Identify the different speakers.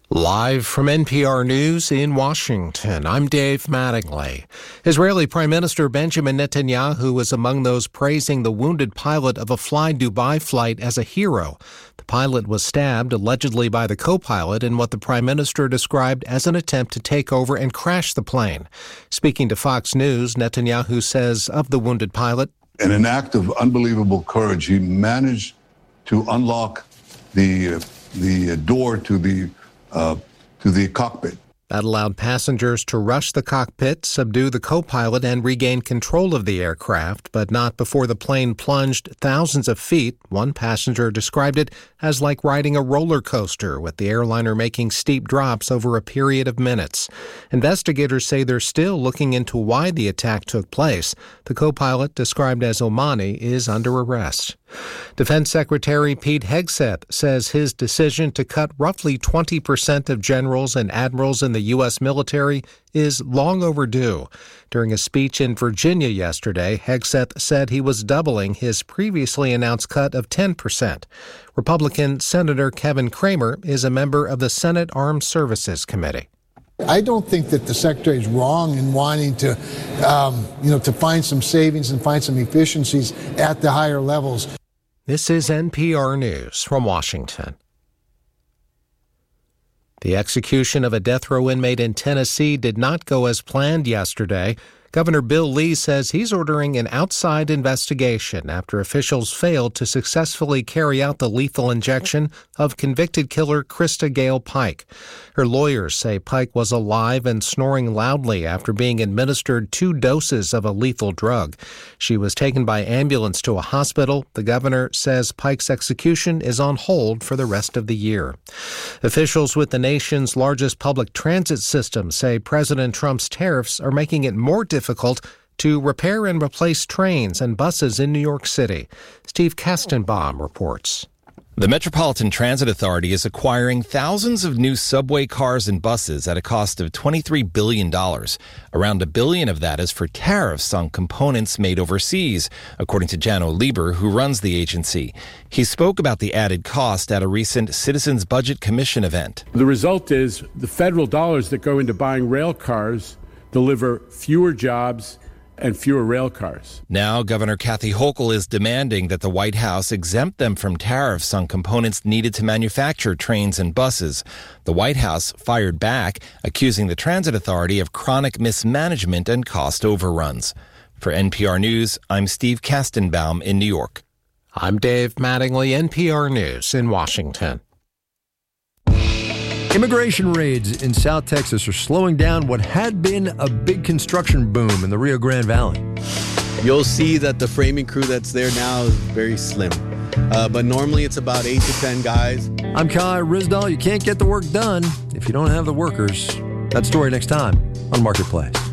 Speaker 1: Live from NPR News in Washington, I'm Dave Mattingly. Israeli Prime Minister Benjamin Netanyahu was among those praising the wounded pilot of a Fly Dubai flight as a hero. The pilot was stabbed, allegedly by the co-pilot, in what the Prime Minister described as an attempt to take over and crash the plane. Speaking to Fox News, Netanyahu says of the wounded pilot,
Speaker 2: in an act of unbelievable courage, he managed to unlock the door to the cockpit.
Speaker 1: That allowed passengers to rush the cockpit, subdue the co-pilot, and regain control of the aircraft, but not before the plane plunged thousands of feet. One passenger described it as like riding a roller coaster, with the airliner making steep drops over a period of minutes. Investigators say they're still looking into why the attack took place. The co-pilot, described as Omani, is under arrest. Defense Secretary Pete Hegseth says his decision to cut roughly 20% of generals and admirals in the U.S. military is long overdue. During a speech in Virginia yesterday, Hegseth said he was doubling his previously announced cut of 10%. Republican Senator Kevin Cramer is a member of the Senate Armed Services Committee.
Speaker 3: I don't think that the secretary is wrong in wanting to find some savings and find some efficiencies at the higher levels.
Speaker 1: This is NPR News from Washington. The execution of a death row inmate in Tennessee did not go as planned yesterday. Governor Bill Lee says he's ordering an outside investigation after officials failed to successfully carry out the lethal injection of convicted killer Krista Gale Pike. Her lawyers say Pike was alive and snoring loudly after being administered 2 doses of a lethal drug. She was taken by ambulance to a hospital. The governor says Pike's execution is on hold for the rest of the year. Officials with the nation's largest public transit system say President Trump's tariffs are making it more difficult to repair and replace trains and buses in New York City. Steve Kastenbaum reports.
Speaker 4: The Metropolitan Transit Authority is acquiring thousands of new subway cars and buses at a cost of $23 billion. Around $1 billion of that is for tariffs on components made overseas, according to Janno Lieber, who runs the agency. He spoke about the added cost at a recent Citizens Budget Commission event.
Speaker 5: The result is the federal dollars that go into buying rail cars deliver fewer jobs and fewer rail cars.
Speaker 4: Now, Governor Kathy Hochul is demanding that the White House exempt them from tariffs on components needed to manufacture trains and buses. The White House fired back, accusing the Transit Authority of chronic mismanagement and cost overruns. For NPR News, I'm Steve Kastenbaum in New York.
Speaker 1: I'm Dave Mattingly, NPR News in Washington.
Speaker 6: Immigration raids in South Texas are slowing down what had been a big construction boom in the Rio Grande Valley.
Speaker 7: You'll see that the framing crew that's there now is very slim. But normally it's about 8 to 10 guys.
Speaker 6: I'm Kai Rizdal. You can't get the work done if you don't have the workers. That story next time on Marketplace.